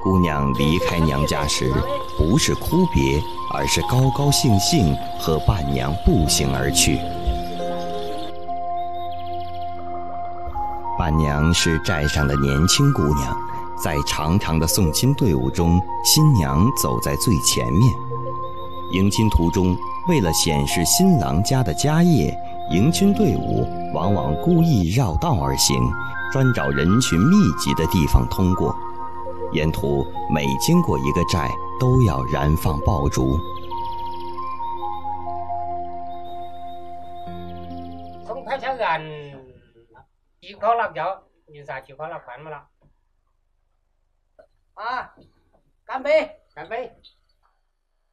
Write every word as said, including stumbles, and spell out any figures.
姑娘离开娘家时，不是哭别，而是高高兴兴和伴娘步行而去。伴娘是寨上的年轻姑娘，在长长的送亲队伍中，新娘走在最前面。迎亲途中，为了显示新郎家的家业，迎亲队伍往往故意绕道而行，专找人群密集的地方通过。沿途每经过一个寨，都要燃放爆竹。 从台下人几颗辣椒，有啥几颗辣饭没了？啊，干杯！干杯！